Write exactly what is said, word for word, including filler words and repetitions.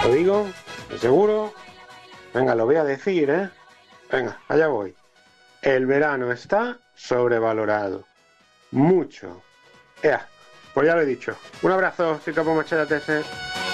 ¿Lo digo? ¿De seguro? Venga, lo voy a decir, ¿eh? Venga, allá voy. El verano está sobrevalorado. Mucho. Ea, pues ya lo he dicho. Un abrazo, soy Capo Machete.